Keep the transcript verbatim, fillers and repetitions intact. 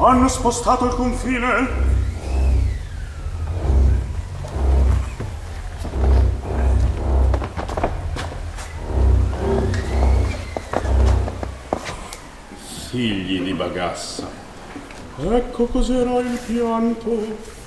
Hanno spostato il confine? Figli di Bagassa, ecco cos'era il pianto.